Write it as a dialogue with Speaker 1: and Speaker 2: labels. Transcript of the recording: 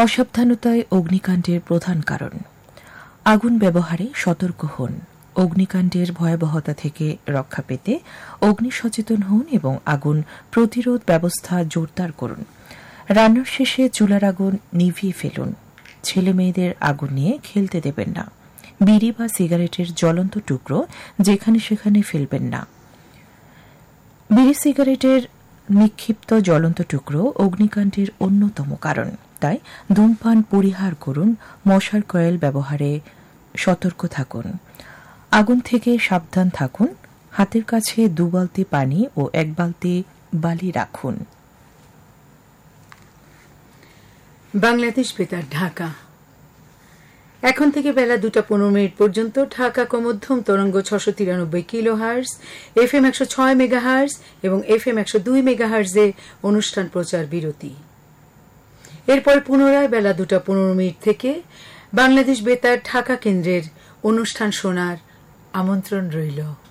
Speaker 1: অসাবধানতায় অগ্নিকাণ্ডের প্রধান কারণ। আগুন ব্যবহারে সতর্ক হন। অগ্নিকাণ্ডের ভয়াবহতা থেকে রক্ষা পেতে অগ্নি সচেতন হন এবং আগুন প্রতিরোধ ব্যবস্থা জোরদার করুন। রান্নার শেষে চুলার আগুন নিভিয়ে ফেলুন। ছেলে মেয়েদের আগুন নিয়ে খেলতে দেবেন না। বিড়ি বা সিগারেটের জ্বলন্ত টুকরো যেখানে সেখানে ফেলবেন না। বিড়ি সিগারেটের নিক্ষিপ্ত জ্বলন্ত টুকরো অগ্নিকাণ্ডের অন্যতম কারণ। তাই ধূমপান পরিহার করুন। মশার কয়েল ব্যবহারে সতর্ক থাকুন। আগুন থেকে সাবধান থাকুন। হাতের কাছে 2 বালতি পানি ও 1 বালতি বালি রাখুন।
Speaker 2: বাংলাদেশ বেতার, ঢাকা। এখন থেকে বেলা 2:15 পর্যন্ত ঢাকা মধ্যম তরঙ্গ 693 কিলোহার্জ, FM 106 মেগাহার্জ এবং FM 102 মেগাহার্জে অনুষ্ঠান প্রচার বিরতি। এরপর পুনরায় বেলা 2:15 থেকে বাংলাদেশ বেতার ঢাকা কেন্দ্রের অনুষ্ঠান শোনার আমন্ত্রণ রইল।